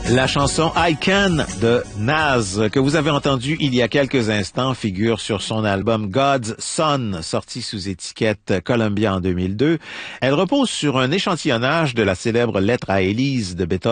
La chanson I Can de Nas, que vous avez entendue il y a quelques instants, figure sur son album God's Son, sorti sous étiquette Columbia en 2002. Elle repose sur un échantillonnage de la célèbre lettre à Élise de Beethoven.